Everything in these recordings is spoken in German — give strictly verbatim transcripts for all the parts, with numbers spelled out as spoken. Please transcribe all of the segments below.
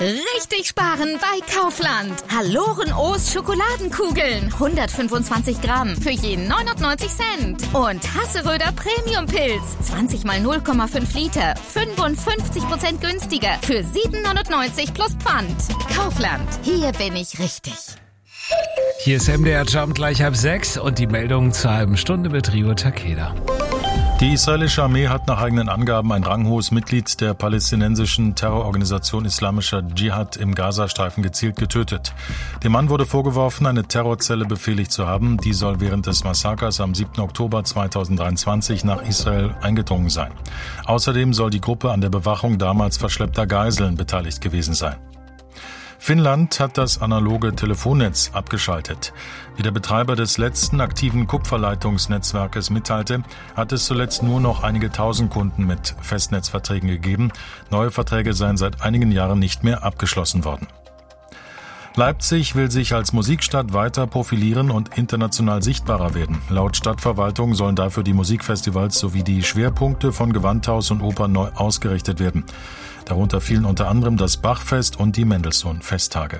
Richtig sparen bei Kaufland. Haloren O's Schokoladenkugeln. hundertfünfundzwanzig Gramm für jeden neunundneunzig Cent. Und Hasseröder Premium Pilz. zwanzig mal null Komma fünf Liter. fünfundfünfzig Prozent günstiger. Für sieben neunundneunzig plus Pfand. Kaufland. Hier bin ich richtig. Hier ist M D R Jump gleich halb sechs und die Meldung zur halben Stunde mit Rio Takeda. Die israelische Armee hat nach eigenen Angaben ein ranghohes Mitglied der palästinensischen Terrororganisation Islamischer Dschihad im Gazastreifen gezielt getötet. Dem Mann wurde vorgeworfen, eine Terrorzelle befehligt zu haben. Die soll während des Massakers am siebten Oktober zweitausenddreiundzwanzig nach Israel eingedrungen sein. Außerdem soll die Gruppe an der Bewachung damals verschleppter Geiseln beteiligt gewesen sein. Finnland hat das analoge Telefonnetz abgeschaltet. Wie der Betreiber des letzten aktiven Kupferleitungsnetzwerkes mitteilte, hat es zuletzt nur noch einige tausend Kunden mit Festnetzverträgen gegeben. Neue Verträge seien seit einigen Jahren nicht mehr abgeschlossen worden. Leipzig will sich als Musikstadt weiter profilieren und international sichtbarer werden. Laut Stadtverwaltung sollen dafür die Musikfestivals sowie die Schwerpunkte von Gewandhaus und Oper neu ausgerichtet werden. Darunter fielen unter anderem das Bachfest und die Mendelssohn-Festtage.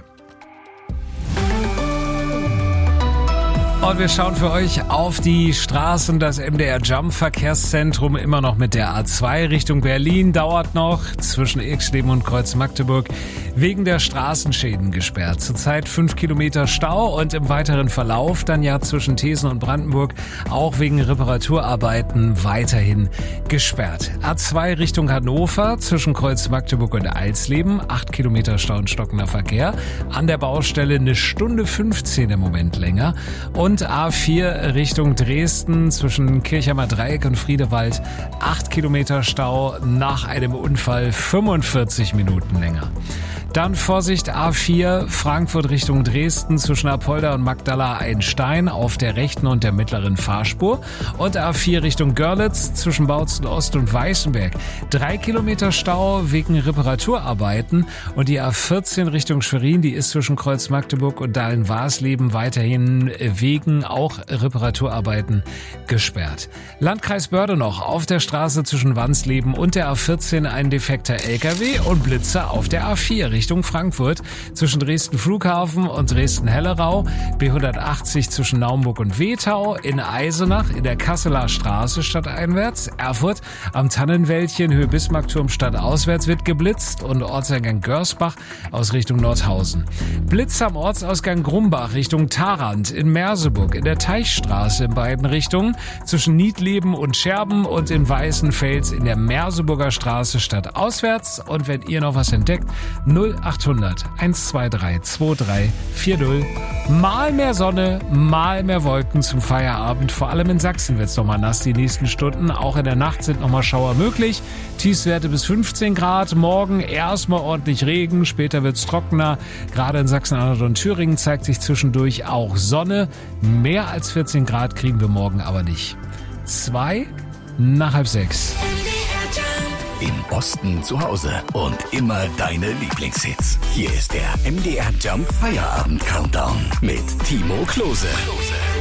Und wir schauen für euch auf die Straßen. Das M D R Jump Verkehrszentrum immer noch mit der A zwei Richtung Berlin dauert noch zwischen Irksleben und Kreuz Magdeburg wegen der Straßenschäden gesperrt. Zurzeit fünf Kilometer Stau und im weiteren Verlauf dann ja zwischen Thesen und Brandenburg auch wegen Reparaturarbeiten weiterhin gesperrt. A zwei Richtung Hannover zwischen Kreuz Magdeburg und Alsleben, acht Kilometer Stau und stockender Verkehr. An der Baustelle eine Stunde fünfzehn im Moment länger. Und A vier Richtung Dresden zwischen Kirchheimer Dreieck und Friedewald, acht Kilometer Stau, nach einem Unfall fünfundvierzig Minuten länger. Dann Vorsicht A vier, Frankfurt Richtung Dresden zwischen Apolda und Magdala Einstein auf der rechten und der mittleren Fahrspur. Und A vier Richtung Görlitz zwischen Bautzen Ost und Weißenberg. Drei Kilometer Stau wegen Reparaturarbeiten. Und die A vierzehn Richtung Schwerin, die ist zwischen Kreuz Magdeburg und Dahlen-Warsleben weiterhin wegen auch Reparaturarbeiten gesperrt. Landkreis Börde noch auf der Straße zwischen Wansleben und der A vierzehn ein defekter L K W und Blitzer auf der A vier Richtung Richtung Frankfurt zwischen Dresden Flughafen und Dresden-Hellerau, B hundertachtzig zwischen Naumburg und Wetau, in Eisenach in der Kasseler Straße stadteinwärts, Erfurt am Tannenwäldchen Höhe Bismarckturm stadtauswärts wird geblitzt und Ortseingang Görsbach aus Richtung Nordhausen. Blitz am Ortsausgang Grumbach Richtung Tharand in Merseburg in der Teichstraße in beiden Richtungen zwischen Niedleben und Scherben und in Weißenfels in der Merseburger Straße stadtauswärts. Und wenn ihr noch was entdeckt, null achthundert eins zwei drei zwei drei vier null. Mal mehr Sonne, mal mehr Wolken zum Feierabend. Vor allem in Sachsen wird's noch mal nass die nächsten Stunden. Auch in der Nacht sind noch mal Schauer möglich. Tiefstwerte bis fünfzehn Grad. Morgen erstmal ordentlich Regen, später wird's trockener. Gerade in Sachsen-Anhalt und Thüringen zeigt sich zwischendurch auch Sonne. Mehr als vierzehn Grad kriegen wir morgen aber nicht. Zwei nach halb sechs. Im Osten zu Hause und immer deine Lieblingshits. Hier ist der M D R Jump Feierabend Countdown mit Timo Klose.